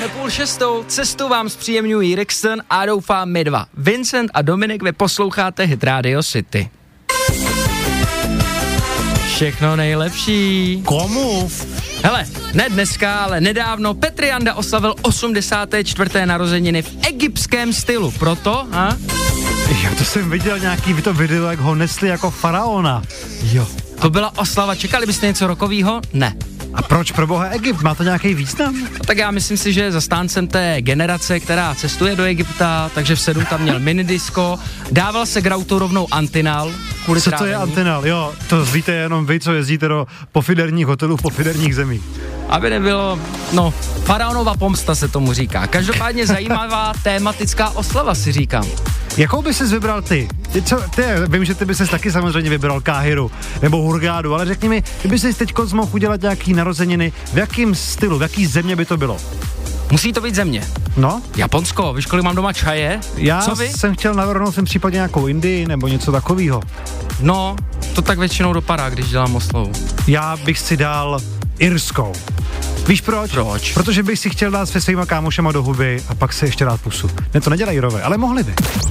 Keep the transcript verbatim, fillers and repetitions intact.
Máme půl šestou, cestu vám zpříjemňují Rixton a doufám my dva. Vincent a Dominik, vy posloucháte Hit Radio City. Všechno nejlepší. Komu? Hele, ne dneska, ale nedávno Petr Janda oslavil osmdesáté čtvrté narozeniny v egyptském stylu. Proto, a? Já to jsem viděl nějaký to video, jak ho nesli jako faraona. Jo. To byla oslava, čekali byste něco rokovýho? Ne. A proč pro boha Egypt? Má to nějaký význam? No, tak já myslím si, že je zastáncem té generace, která cestuje do Egypta, takže v sedm tam měl minidisco, dával se k rautu rovnou antinal. Co trávení. To je antinal? Jo, to víte jenom vy, co jezdíte do pofiderních hotelů v pofiderních zemích. Aby nebylo, no, faraonova pomsta se tomu říká. Každopádně zajímavá tématická oslava, si říkám. Jakou by ses vybral ty? Ty, co, ty? Vím, že ty by ses taky samozřejmě vybral Káhiru nebo Hurgádu, ale řekni mi, kdyby ses teď mohl udělat nějaký narozeniny, v jakém stylu, v jaký země by to bylo? Musí to být země. No? Japonsko, víš, kolik mám doma čaje? Já Co vy? jsem chtěl navrhnout jsem případně nějakou Indii nebo něco takového. No, to tak většinou dopadá, když dělám oslavu. Já bych si dal irskou. Víš proč? Proč? Protože bych si chtěl dát se svýma kámošema do huby a pak si ještě dát pusu. Ne, to nedělají Irové, ale mohli by.